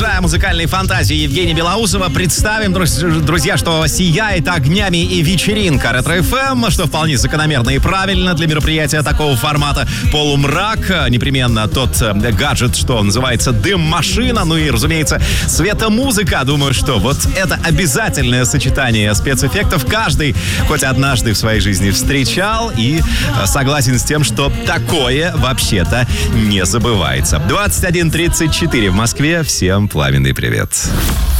Продолжая музыкальные фантазии Евгения Белоусова, представим, друзья, что сияет огнями и вечеринка Ретро-ФМ, что вполне закономерно и правильно для мероприятия такого формата. Полумрак, непременно тот гаджет, что называется дым-машина, ну и, разумеется, светомузыка. Думаю, что вот это обязательное сочетание спецэффектов каждый хоть однажды в своей жизни встречал и согласен с тем, что такое вообще-то не забывается. 21:34 в Москве. Всем пламенный привет.